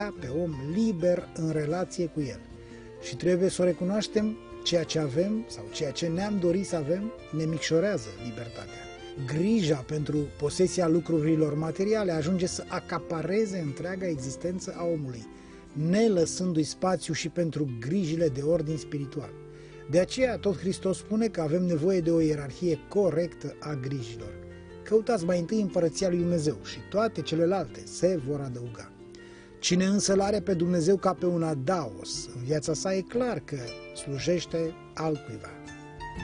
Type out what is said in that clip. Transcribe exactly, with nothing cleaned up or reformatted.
pe om liber în relație cu el. Și trebuie să o recunoaștem, ceea ce avem sau ceea ce ne-am dorit să avem ne micșorează libertatea. Grija pentru posesia lucrurilor materiale ajunge să acapareze întreaga existență a omului, ne lăsându-i spațiu și pentru grijile de ordin spiritual. De aceea tot Hristos spune că avem nevoie de o ierarhie corectă a grijilor. Căutați mai întâi împărăția lui Dumnezeu și toate celelalte se vor adăuga. Cine însă l-are pe Dumnezeu ca pe un adaos în viața sa, e clar că slujește altcuiva.